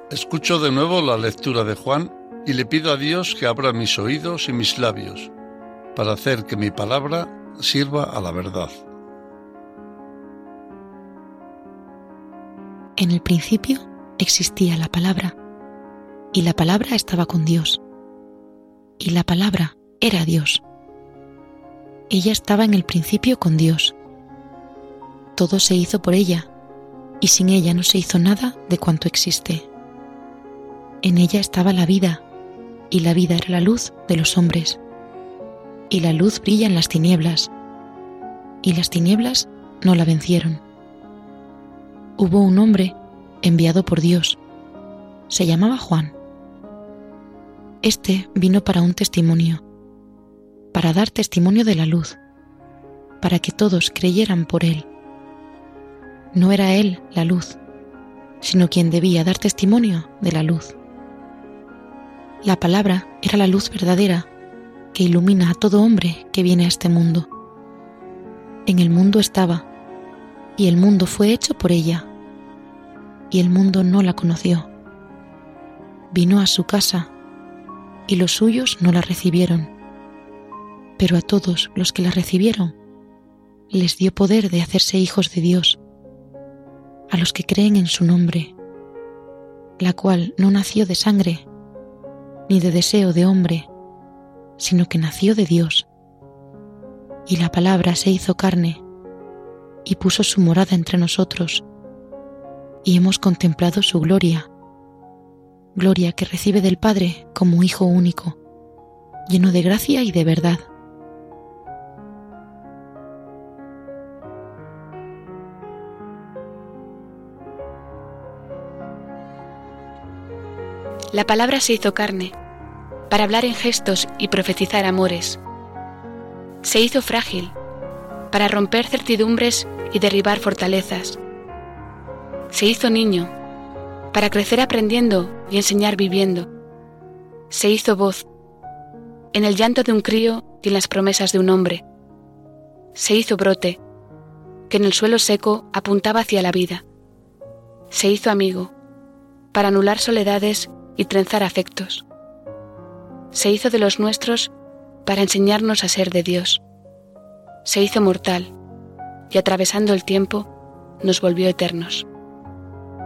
Escucho de nuevo la lectura de Juan y le pido a Dios que abra mis oídos y mis labios para hacer que mi palabra sirva a la verdad. En el principio existía la palabra, y la palabra estaba con Dios, y la palabra era Dios. Ella estaba en el principio con Dios. Todo se hizo por ella, y sin ella no se hizo nada de cuanto existe. En ella estaba la vida, y la vida era la luz de los hombres. Y la luz brilla en las tinieblas, y las tinieblas no la vencieron. Hubo un hombre enviado por Dios. Se llamaba Juan. Este vino para un testimonio, para dar testimonio de la luz, para que todos creyeran por él. No era él la luz, sino quien debía dar testimonio de la luz. La palabra era la luz verdadera que ilumina a todo hombre que viene a este mundo. En el mundo estaba, y el mundo fue hecho por ella, y el mundo no la conoció. Vino a su casa, y los suyos no la recibieron, pero a todos los que la recibieron, les dio poder de hacerse hijos de Dios, a los que creen en su nombre, la cual no nació de sangre, ni de deseo de hombre, sino que nació de Dios. Y la palabra se hizo carne, y puso su morada entre nosotros, y hemos contemplado su gloria, gloria que recibe del Padre como Hijo único, lleno de gracia y de verdad. La palabra se hizo carne, para hablar en gestos y profetizar amores. Se hizo frágil, para romper certidumbres y derribar fortalezas. Se hizo niño, para crecer aprendiendo y enseñar viviendo. Se hizo voz, en el llanto de un crío y en las promesas de un hombre. Se hizo brote, que en el suelo seco apuntaba hacia la vida. Se hizo amigo, para anular soledades y trenzar afectos. Se hizo de los nuestros para enseñarnos a ser de Dios. Se hizo mortal y atravesando el tiempo nos volvió eternos.